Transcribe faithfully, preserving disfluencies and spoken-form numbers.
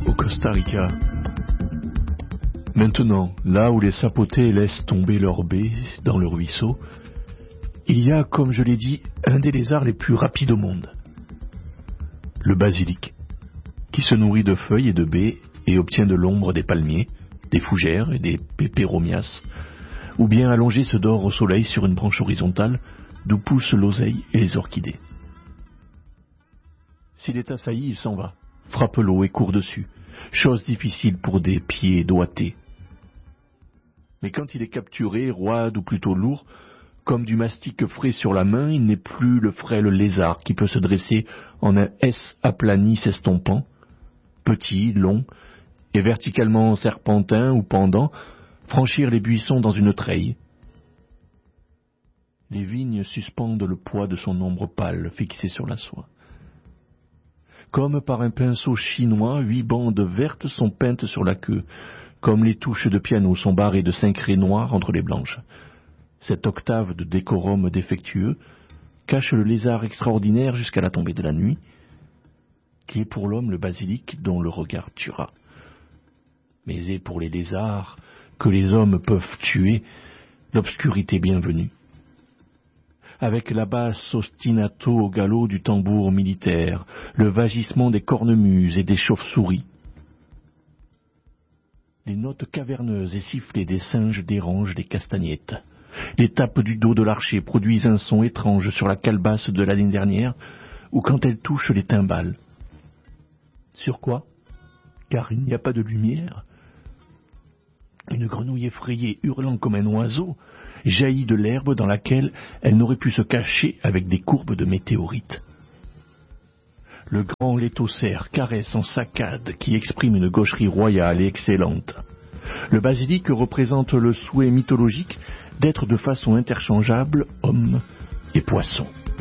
au Costa Rica. Maintenant, là où les sapotés laissent tomber leurs baies dans le ruisseau, il y a, comme je l'ai dit, un des lézards les plus rapides au monde. Le basilic, qui se nourrit de feuilles et de baies et obtient de l'ombre des palmiers, des fougères et des peperomias, ou bien allongé se dort au soleil sur une branche horizontale d'où poussent l'oseille et les orchidées. S'il est assailli, il s'en va, frappe l'eau et court dessus, chose difficile pour des pieds doigtés. Mais quand il est capturé, roide ou plutôt lourd, comme du mastic frais sur la main, il n'est plus le frêle lézard qui peut se dresser en un S aplani s'estompant, petit, long, et verticalement serpentin ou pendant, franchir les buissons dans une treille. Les vignes suspendent le poids de son ombre pâle fixé sur la soie. Comme par un pinceau chinois, huit bandes vertes sont peintes sur la queue, comme les touches de piano sont barrées de cinq raies noires entre les blanches. Cette octave de décorum défectueux cache le lézard extraordinaire jusqu'à la tombée de la nuit, qui est pour l'homme le basilic dont le regard tuera. Mais est pour les lézards, que les hommes peuvent tuer, l'obscurité bienvenue. Avec la basse ostinato au galop du tambour militaire, le vagissement des cornemuses et des chauves-souris. Les notes caverneuses et sifflées des singes dérangent les castagnettes. Les tapes du dos de l'archer produisent un son étrange sur la calebasse de l'année dernière, ou quand elles touchent les timbales. Sur quoi? Car il n'y a pas de lumière. Une grenouille effrayée, hurlant comme un oiseau, jaillit de l'herbe dans laquelle elle n'aurait pu se cacher avec des courbes de météorites. Le grand létocère caresse en saccade qui exprime une gaucherie royale et excellente. Le basilic représente le souhait mythologique d'être de façon interchangeable homme et poisson.